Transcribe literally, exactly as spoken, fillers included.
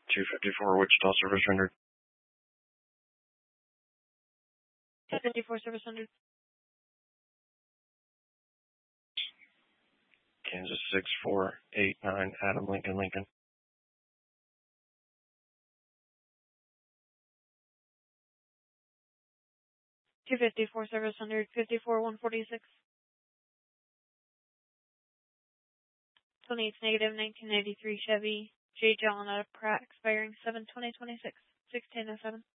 two fifty-four Wichita service rendered. two fifty-four service rendered. Kansas six four eight nine, Adam Lincoln Lincoln. two fifty-four service rendered, fifty-four one forty-six. twenty-eight negative, nineteen ninety-three Chevy J. John out of Pratt, expiring seven twenty twenty-six, six ten oh seven.